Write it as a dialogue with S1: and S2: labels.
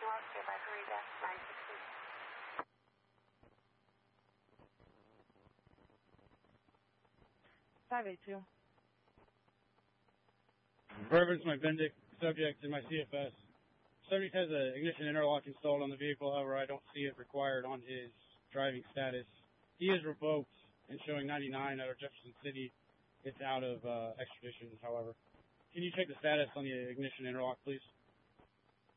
S1: North, by Garita, 960.
S2: Reference my Vendic subject in my CFS. Subject has an ignition interlock installed on the vehicle, however, I don't see it required on his driving status. He is revoked and showing 99 out of Jefferson City. It's out of extradition, however. Can you check the status on the ignition interlock, please?